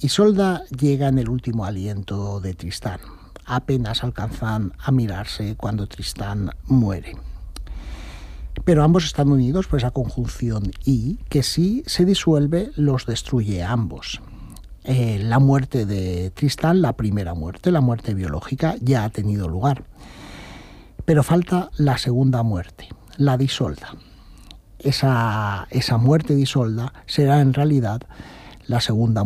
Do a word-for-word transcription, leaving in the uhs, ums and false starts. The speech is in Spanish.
Isolda llega en el último aliento de Tristán. Apenas alcanzan a mirarse cuando Tristán muere. Pero ambos están unidos por esa conjunción y, que si se disuelve, los destruye a ambos. Eh, la muerte de Tristán, la primera muerte, la muerte biológica, ya ha tenido lugar. Pero falta la segunda muerte, la de Isolda. Esa, esa muerte de Isolda será en realidad la segunda